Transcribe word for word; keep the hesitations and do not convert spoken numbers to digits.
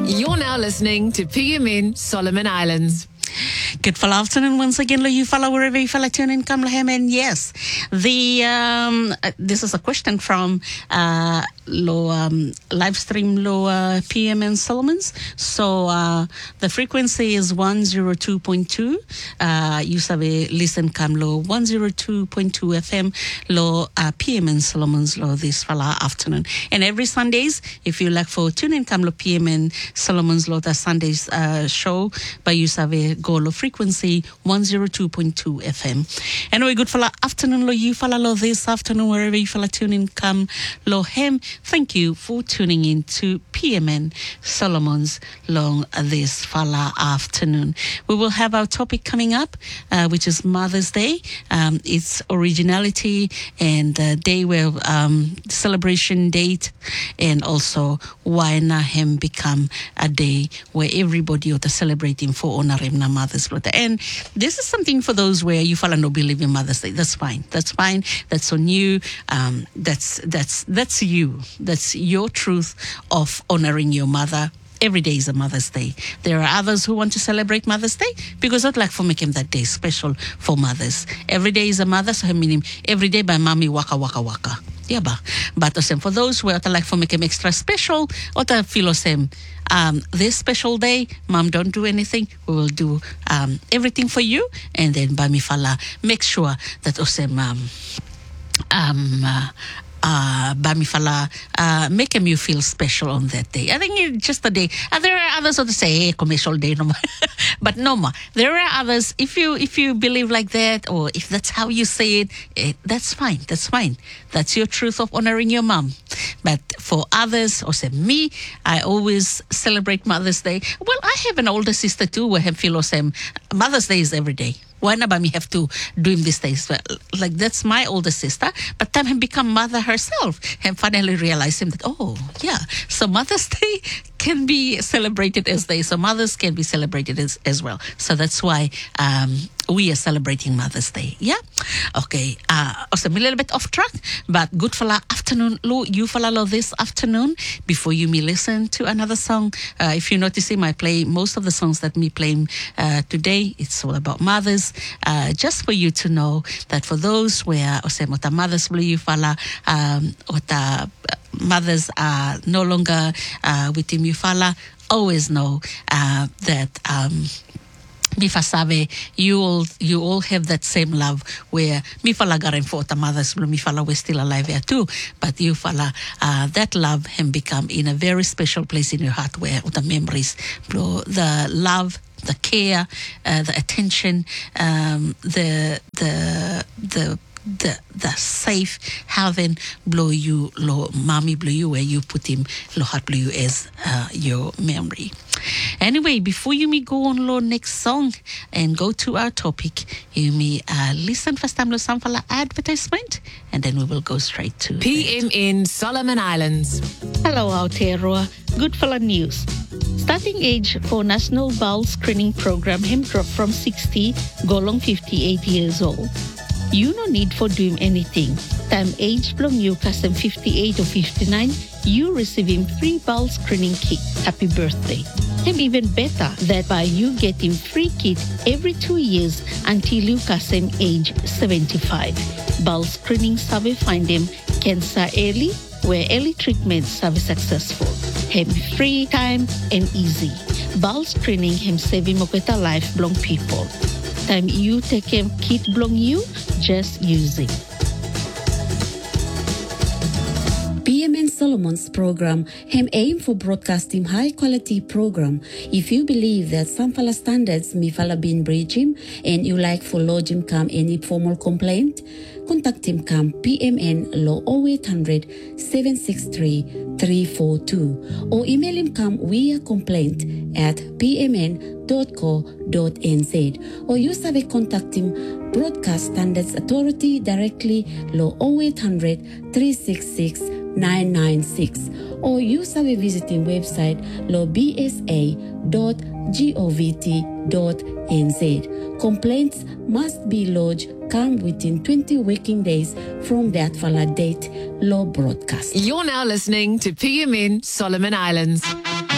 You're now listening to P M N Solomon Islands. Good fall afternoon once again, lo you follow wherever you follow tune in, come lahem, and yes, the um, uh, this is a question from uh, lo um, live stream lo uh, P M N Solomons. So uh, the frequency is one zero two point two. Uh, you sabe listen come lo one zero two point two F M lo uh, P M N Solomons lo this fall afternoon, and every Sundays if you like for tune in come lo P M N Solomons lo the Sundays uh, show, but you sabe go lo frequency one zero two point two F M. Anyway, good fala afternoon lo you fala lo this afternoon wherever you fala tune in come lo hem. Thank you for tuning in to P M N Solomons long this fala afternoon. We will have our topic coming up, uh, which is Mother's Day. Um, its originality and the day where um, celebration date, and also why na hem become a day where everybody ought to celebrating for honoring na mothers. And this is something for those where you follow no believe in Mother's Day. That's fine. That's fine. That's on you. Um, that's that's that's you. That's your truth of honoring your mother. Every day is a Mother's Day. There are others who want to celebrate Mother's Day because I'd like for making that day special for mothers. Every day is a mother, so meaning every day by mommy waka waka waka. Yeah, ba. But for those who would like for make them extra special, or to feel same. Um, this special day, Mom, don't do anything. We will do um, everything for you, and then Bami Fala make sure that Osem um, um, uh, uh, Bami Fala uh, make them you feel special on that day. I think it's just a day. Uh, there are others who say, hey, commercial day, no more. But no more. There are others. If you if you believe like that, or if that's how you say it, it that's fine. That's fine. That's your truth of honoring your mom. But for others, or say me, I always celebrate Mother's Day. Well, I have an older sister too, where I feel same. Mother's Day is every day. Why not me have to do him these days? Like, that's my older sister, but time he become mother herself and finally realize him that, oh, yeah, so Mother's Day can be celebrated as day, so mothers can be celebrated as, as well. So that's why um, we are celebrating Mother's Day. Yeah? Okay. Uh, also, I'm a little bit off track, but good for la afternoon. Lo, you for la this afternoon. Before you me listen to another song, uh, if you notice him, I play most of the songs that me playing uh, today. It's all about mothers. Uh, just for you to know that for those where also mota mothers blue you fala um ota mothers are no longer uh, with him you fala, always know uh, that um Mifasabe, you all you all have that same love where Mifala garin for the mothers, Mifala we're still alive here too, but you fala uh, that love can become in a very special place in your heart where the memories, the love, the care, uh, the attention, um, the the the the the safe haven blow you lo mommy blow you where you put him lo heart blow you as uh, your memory. Anyway, before you me go on lo next song and go to our topic, you me uh, listen first time lo samfala advertisement, and then we will go straight to P M N Solomon Islands. Hello Aotearoa, good fella news. Starting age for National Bowel Screening Program him drop from sixty go long fifty-eight years old. You no need for doing anything. Time age belong you custom fifty-eight or fifty-nine, you receiving free bowel screening kit. Happy birthday. And even better, that by you getting free kit every two years until you custom age seventy-five. Bowel screening survey find them cancer early, where early treatment survey successful. Hem free time and easy. Bowel screening hem saving moketa life belong people. Time you take a kit belong you, just use it. P M N Solomon's program hem aim for broadcasting high quality program. If you believe that some fala standards me fala been breaching and you like for lodge him come any formal complaint, contact him come P M N law oh eight hundred, seven six three, three four two or email him come via complaint at p m n dot co dot n z or you have a contact him Broadcast Standards Authority directly law oh eight hundred, three six six, nine nine six or use our visiting website law b s a dot govt dot n z. Complaints must be lodged come within twenty working days from that fala date law broadcast. You're now listening to P M N Solomon Islands.